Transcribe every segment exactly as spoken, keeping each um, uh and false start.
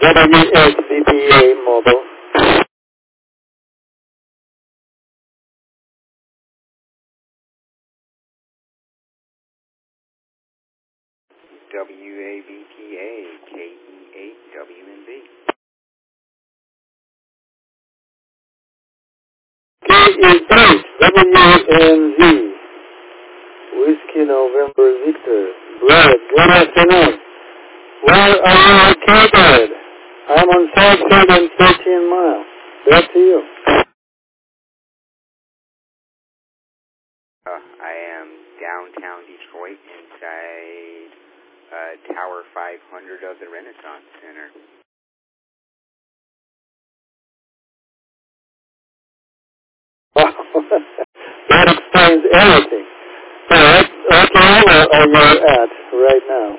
W X V P A mobile. W A V P A K E eight W N B. K E eight W N V. Whiskey November Victor. Brad, good afternoon. Where are you located? I'm on South Street and thirteen miles. Back to you. Uh, I am downtown Detroit inside uh, Tower five hundred of the Renaissance Center. That explains everything. So that's, that's all where you're at right now.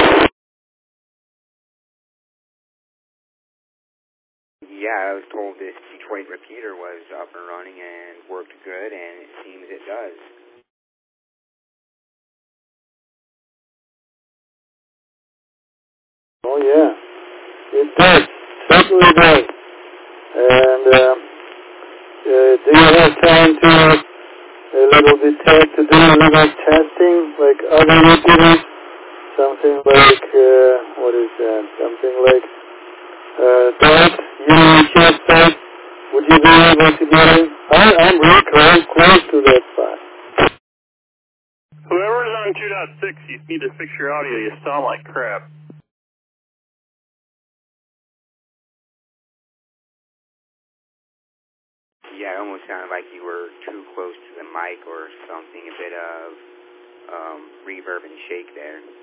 Yeah, I was told this Detroit repeater was up and running and worked good, and it seems it does. Oh yeah, it does. Certainly does. And uh, uh, do you have time to a little bit test to do a little testing like other repeaters? Something like uh, what is that? Something like uh, dot, Union chest type. Would you be able to get in? I, I'm really close, close to that spot. Whoever's on two point six, you need to fix your audio. You sound like crap. Yeah, it almost sounded like you were too close to the mic or something, a bit of um, reverb and shake there.